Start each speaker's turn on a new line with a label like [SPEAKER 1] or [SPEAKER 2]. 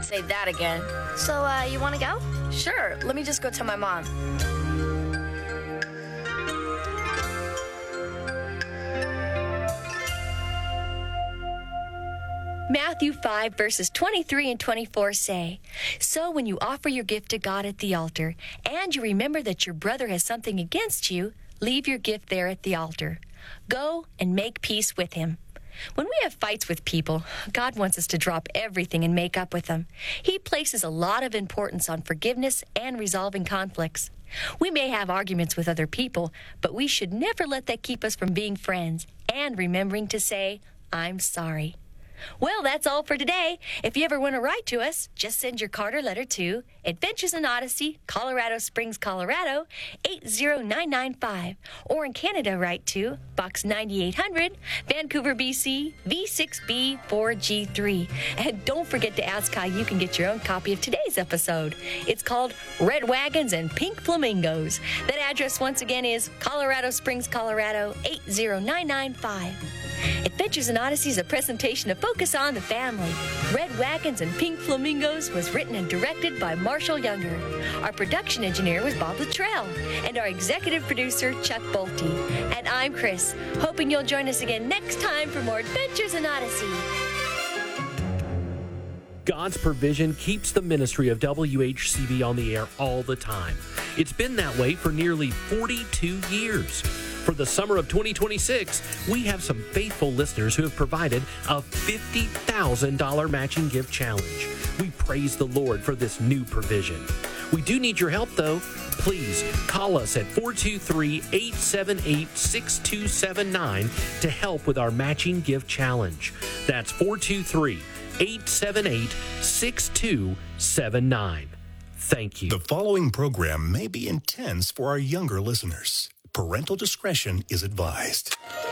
[SPEAKER 1] say that again.
[SPEAKER 2] So, you want to go?
[SPEAKER 1] Sure, let me just go tell my mom.
[SPEAKER 3] Matthew 5, verses 23 and 24 say, "So when you offer your gift to God at the altar, and you remember that your brother has something against you, leave your gift there at the altar. Go and make peace with him." When we have fights with people, God wants us to drop everything and make up with them. He places a lot of importance on forgiveness and resolving conflicts. We may have arguments with other people, but we should never let that keep us from being friends and remembering to say, "I'm sorry." Well, that's all for today. If you ever want to write to us, just send your card or letter to Adventures in Odyssey, Colorado Springs, Colorado, 80995. Or in Canada, write to Box 9800, Vancouver, BC, V6B4G3. And don't forget to ask how you can get your own copy of today's episode. It's called Red Wagons and Pink Flamingos. That address once again is Colorado Springs, Colorado, 80995. Adventures in Odyssey is a presentation of Focus on the Family. Red Wagons and Pink Flamingos was written and directed by Marshall Younger. Our production engineer was Bob Luttrell, and our executive producer, Chuck Bolte. And I'm Chris, hoping you'll join us again next time for more Adventures in Odyssey.
[SPEAKER 4] God's provision keeps the ministry of WHCB on the air all the time. It's been that way for nearly 42 years. For the summer of 2026, we have some faithful listeners who have provided a $50,000 matching gift challenge. We praise the Lord for this new provision. We do need your help, though. Please call us at 423-878-6279 to help with our matching gift challenge. That's 423-878-6279. Thank you.
[SPEAKER 5] The following program may be intense for our younger listeners. Parental discretion is advised.